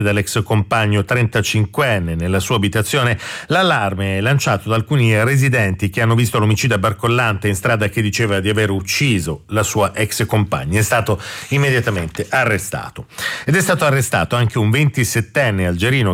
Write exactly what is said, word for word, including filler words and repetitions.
dall'ex compagno trentacinquenne nella sua abitazione. L'allarme è lanciato da alcuni residenti che hanno visto l'omicida barcollante in strada che diceva di aver ucciso la sua ex compagna. È stato immediatamente arrestato. Ed è stato arrestato anche un ventisettenne algerino